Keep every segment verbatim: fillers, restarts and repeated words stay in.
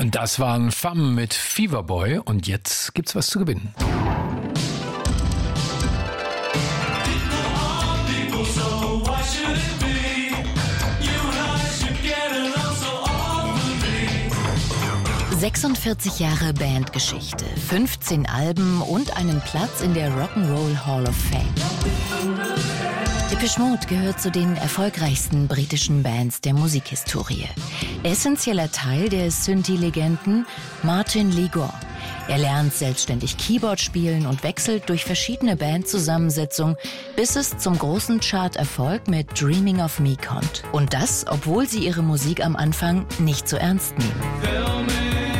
Das waren Femme mit Feverboy und jetzt gibt's was zu gewinnen. sechsundvierzig Jahre Bandgeschichte, fünfzehn Alben und einen Platz in der Rock'n'Roll Hall of Fame. Depeche Mode gehört zu den erfolgreichsten britischen Bands der Musikhistorie. Essentieller Teil der Synthie-Legenden Martin Lee Gore. Er lernt selbstständig Keyboard spielen und wechselt durch verschiedene Bandzusammensetzungen, bis es zum großen Charterfolg mit Dreaming of Me kommt. Und das, obwohl sie ihre Musik am Anfang nicht so ernst nehmen.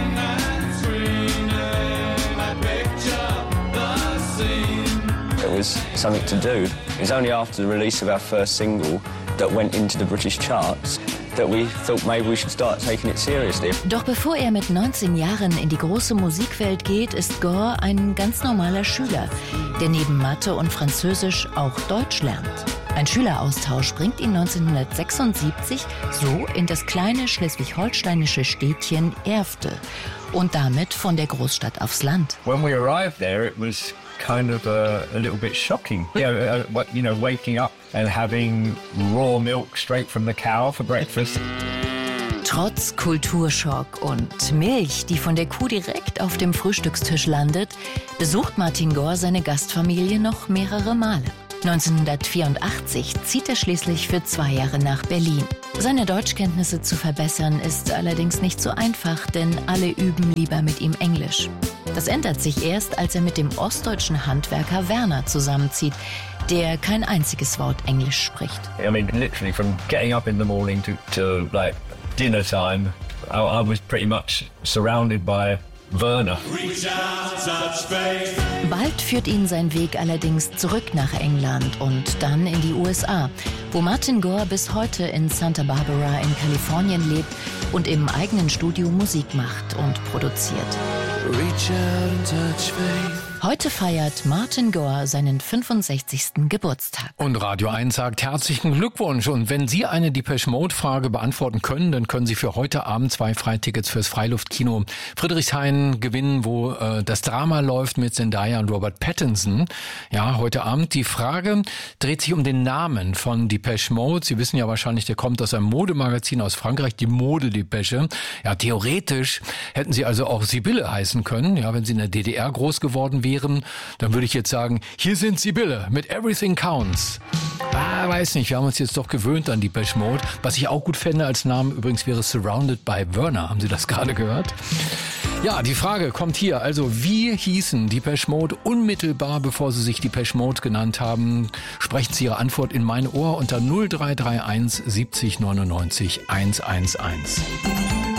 It was something to do. It was only after the release of our first single that went into the British charts that we thought maybe we should start taking it seriously. Doch bevor er mit neunzehn Jahren in die große Musikwelt geht, ist Gore ein ganz normaler Schüler, der neben Mathe und Französisch auch Deutsch lernt. Ein Schüleraustausch bringt ihn neunzehnhundertsechsundsiebzig so in das kleine schleswig-holsteinische Städtchen Erfte und damit von der Großstadt aufs Land. When we arrived there, it was kind of a, a little bit shocking. Yeah, uh, you know, waking up and having raw milk straight from the cow for breakfast. Trotz Kulturschock und Milch, die von der Kuh direkt auf dem Frühstückstisch landet, besucht Martin Gore seine Gastfamilie noch mehrere Male. neunzehnhundertvierundachtzig zieht er schließlich für zwei Jahre nach Berlin. Seine Deutschkenntnisse zu verbessern ist allerdings nicht so einfach, denn alle üben lieber mit ihm Englisch. Das ändert sich erst, als er mit dem ostdeutschen Handwerker Werner zusammenzieht, der kein einziges Wort Englisch spricht. I mean, literally from getting up in the morning to, to like dinner time, I, I was pretty much surrounded by Werner. Bald führt ihn sein Weg allerdings zurück nach England und dann in die U S A, wo Martin Gore bis heute in Santa Barbara in Kalifornien lebt und im eigenen Studio Musik macht und produziert. Heute feiert Martin Gore seinen fünfundsechzigsten Geburtstag. Und Radio eins sagt herzlichen Glückwunsch. Und wenn Sie eine Depeche Mode-Frage beantworten können, dann können Sie für heute Abend zwei Freitickets fürs Freiluftkino Friedrichshain gewinnen, wo äh, das Drama läuft mit Zendaya und Robert Pattinson. Ja, heute Abend. Die Frage dreht sich um den Namen von Depeche Mode. Sie wissen ja wahrscheinlich, der kommt aus einem Modemagazin aus Frankreich, die Mode-Depesche. Ja, theoretisch hätten Sie also auch Sibylle heißen können, ja, wenn Sie in der D D R groß geworden wären. Dann würde ich jetzt sagen, hier sind Sibylle mit Everything Counts. Ah, weiß nicht, wir haben uns jetzt doch gewöhnt an Depeche Mode. Was ich auch gut fände als Namen übrigens wäre Surrounded by Werner. Haben Sie das gerade gehört? Ja, die Frage kommt hier. Also, wie hießen Depeche Mode unmittelbar, bevor sie sich Depeche Mode genannt haben? Sprechen Sie Ihre Antwort in mein Ohr unter null drei drei eins siebzig neunundneunzig hundertundeins.